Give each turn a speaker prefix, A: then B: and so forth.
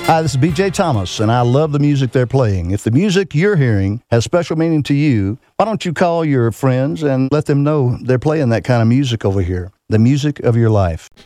A: Hi, this is BJ Thomas, and I love the music they're playing. If the music you're hearing has special meaning to you, why don't you call your friends and let them know they're playing that kind of music over here, the music of your life.